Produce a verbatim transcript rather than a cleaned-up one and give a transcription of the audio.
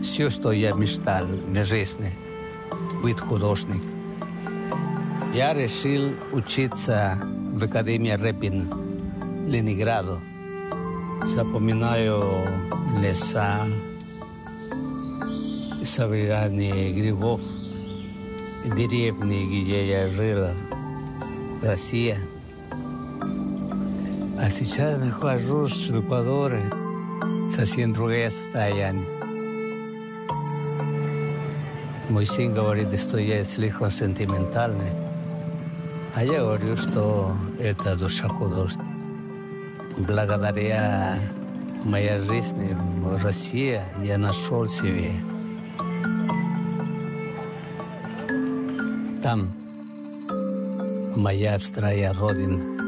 все, что я мечтал в жизни, быть художником. Я решил учиться в Академии Репин, Ленинграду. Запоминаю леса, собирание грибов, деревни, где я жил, Россия. А сейчас нахожусь в Эквадоре, совсем другое состояние. Мой сын говорит, что я слишком сентиментальный, а я говорю, что это душа художника. Благодаря моей жизни в России я нашел себе. Там моя вторая родина.